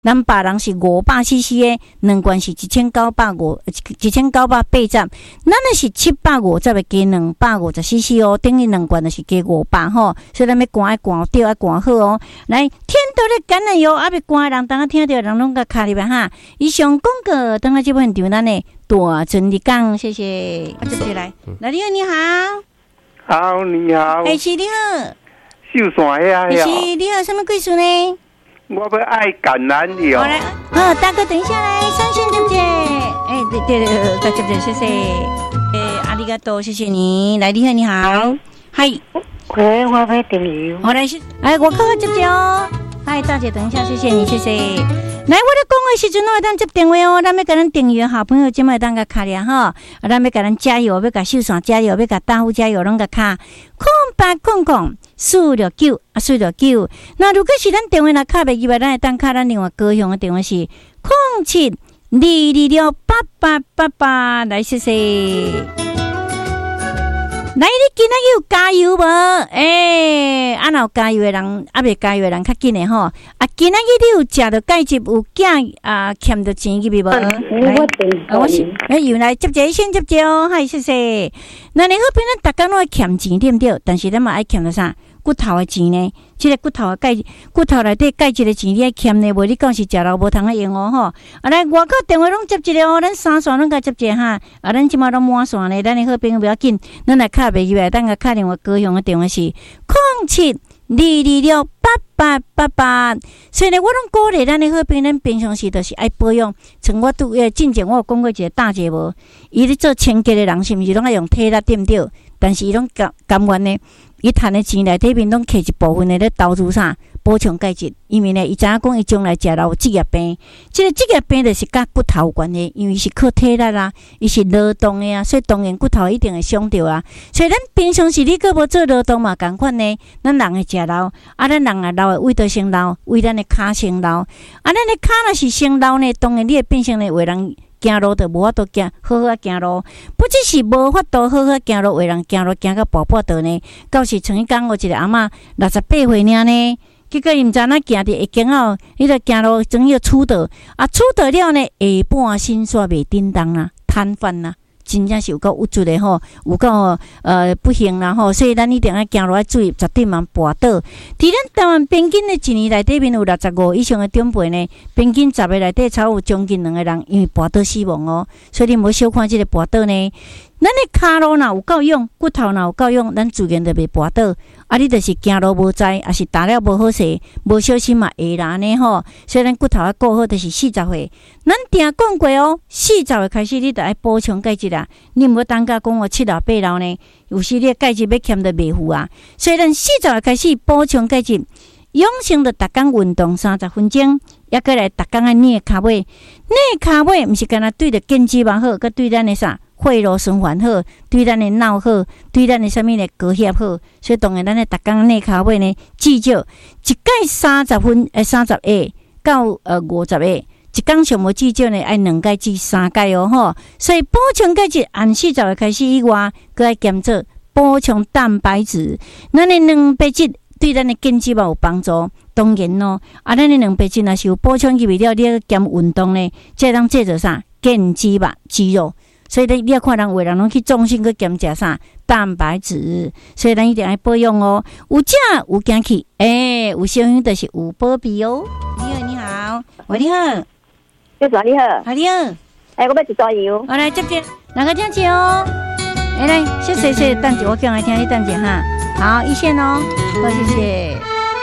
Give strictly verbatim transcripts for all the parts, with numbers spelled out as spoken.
咱别人是五百 C C 的，两罐是一千九百五，一千九百八十，咱那是七百五十的加两百五十 C C 哦，等于两罐就是加五百吼，所以咱要灌爱灌对爱灌好哦。来，天都咧橄榄油，啊，要灌的人，当下听到人拢甲卡入来哈。以上广告，等下这本场咱的大真理讲，谢谢。接起来，来，你好，你好。 好，你好。 哎，是你好。 秀山呀， 是你好，什么贵属呢？ 我要爱橄榄油。 好来，好，大哥，等一下来，三线对不对？哎，对对对，大姐姐，谢谢。哎，阿里嘎多，谢谢你。来，你好，你好。嗨。 喂，我要订油。 好来，哎，我靠，接接哦。嗨，大姐，等一下，谢谢你，谢谢。来，我咧讲的时阵，我会当接电话哦。咱要甲咱订阅好朋友，今麦当甲卡俩吼，啊，咱要甲咱加油，要甲秀山加油，要甲大户加油，拢甲卡。空八空空四六九啊，四六九。那如果是咱电话若卡袂入来，咱会当卡咱另外高雄的电话是空七二二六八八八八。来，谢谢。来，你今仔日有加油无？诶、欸，啊，若有加油的人，啊，未加油的人较紧的吼。啊，今仔日你有食着钙质，有囝啊欠着钱入去无？ 我订啊，我是哎，原来接者先接者哦，嗨，谢谢。那你好，平常大家拢爱欠钱对不对？但是咱嘛爱欠着啥？骨头的钱呢？即、這个骨头的钙，骨头内底钙质的钱你爱欠呢？无你讲是食了无通啊用哦吼。啊，来外口电话拢接一个哦，咱三线拢甲接一个哈。啊，咱即马拢满线咧，咱的好朋友不要紧，咱来卡袂入来，等下卡另外高雄的电话是空七二二六八八八八。所以呢，我拢鼓励咱的好朋友，咱平常时就是爱保养。像我拄诶，之前我有讲过一个大姐无，伊咧做清洁的人是毋是拢爱用体力对不对？但是伊拢甘甘愿呢。伊赚的钱内底面拢摕一部分的咧投资啥补充钙质，因为呢，伊知影讲伊将来食了有职业病，即、這个职业病就是甲骨头有关系，因为是靠体力啦，伊是劳动的啊，所以当然骨头一定会伤着啊。所以咱平常时你个无做劳动嘛，共款呢，咱人会食老，啊，咱人啊老的胃都先老，胃咱的骹先老，啊，咱的骹若是先老呢，当然你会变成呢为人。行路就无法度行，好好行路，不只是无法度好好行路，为人行路行到步步道呢。到时像伊讲有一个阿嬷六十八岁尔呢，结果伊毋知影行伫下境后，伊就行路总要出道，啊出道了呢，下半身煞袂叮当啦，瘫痪啦。真正是有够有助的吼，有够呃不幸啦吼，所以咱一定要行路要注意，绝对茫跋倒。伫咱台湾平均的一年内底面有六十五以上的长辈呢，平均十个内底超有将近两个人因为跋倒死亡哦。所以你莫小看这个跋倒呢，咱的骹路若有够用，骨头若有够用，咱自然就袂跋倒。啊，你就是行路无知，也是打了无好势，无小心嘛会啦呢吼。所以咱骨头要顾好，就是四十岁。咱定讲过哦，四十岁开始你就爱补充钙质啦。你毋好等甲讲我七老八老呢，有时你的钙质要欠得袂赴啊。所以咱四十岁开始补充钙质，养成着逐工运动三十分钟，也过来逐工爱捏骹尾，捏骹尾毋是干那对着筋肌肉好，佮对咱的啥？血路循环好，对咱的脑好，对咱的什么呢？高血好，所以当然咱的逐工内骹尾呢，至少一届三十分，诶，三十下到呃五十下，一工上无至少呢，爱两届至三届哦吼。所以补充钙质，按四十岁开始以外，佮爱兼做补充蛋白质。咱的蛋白质对咱的筋肌肉有帮助，当然咯。啊，咱的蛋白质若是有补充入去了，你要兼运动呢，这当做做啥？健肌肉、肌肉。所以你你要看人，有人拢去重心去减食啥蛋白质，所以咱一定要保养哦。有食有行去，诶、欸，有小香就是有保庇哦。你好，你好，喂，你好， 小转你好， 好你好， 哎、欸，我要一包油， 我来接接，哪个听起哦？哎、欸、来，谢谢谢谢，等姐，我叫来听你等姐哈。好，一线哦，好，谢谢。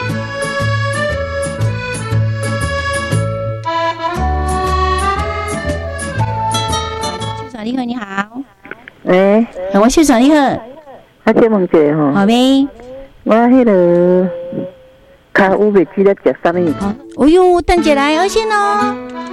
你好，你好。 喂、 欸，我秀爽，你好。 啊，请问者吼。 好呗。 我迄个脚有袂记得食啥物？ 哦哟，等姐来，二线哦。